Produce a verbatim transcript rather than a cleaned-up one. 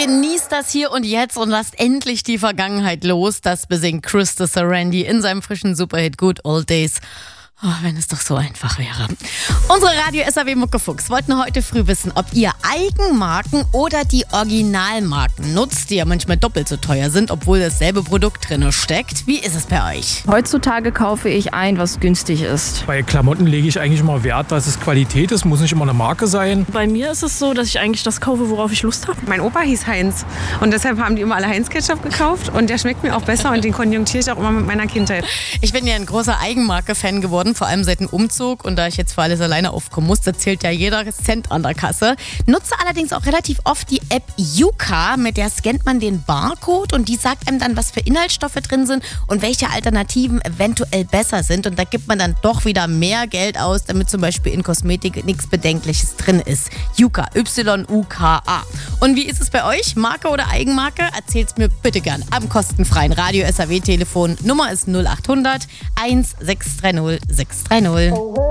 Genießt das hier und jetzt und lasst endlich die Vergangenheit los. Das besingt Krista Sarandí in seinem frischen Superhit Good Old Days. Oh, wenn es doch so einfach wäre. Unsere Radio-S A W-Muckefuchs wollten heute früh wissen, ob ihr Eigenmarken oder die Originalmarken nutzt, die ja manchmal doppelt so teuer sind, obwohl dasselbe Produkt drin steckt. Wie ist es bei euch? Heutzutage kaufe ich ein, was günstig ist. Bei Klamotten lege ich eigentlich immer Wert, dass es Qualität ist, muss nicht immer eine Marke sein. Bei mir ist es so, dass ich eigentlich das kaufe, worauf ich Lust habe. Mein Opa hieß Heinz und deshalb haben die immer alle Heinz-Ketchup gekauft und der schmeckt mir auch besser und den konjunktiere ich auch immer mit meiner Kindheit. Ich bin ja ein großer Eigenmarke-Fan geworden, vor allem seit dem Umzug, und da ich jetzt für alles alleine aufkommen muss, da zählt ja jeder Cent an der Kasse. Nutze allerdings auch relativ oft die App Yuka, mit der scannt man den Barcode und die sagt einem dann, was für Inhaltsstoffe drin sind und welche Alternativen eventuell besser sind, und da gibt man dann doch wieder mehr Geld aus, damit zum Beispiel in Kosmetik nichts Bedenkliches drin ist. Yuka, Y U K A. Und wie ist es bei euch? Marke oder Eigenmarke? Erzählt's mir bitte gern am kostenfreien Radio-S A W-Telefon. Nummer ist null acht hundert eins sechs drei null sechs drei null.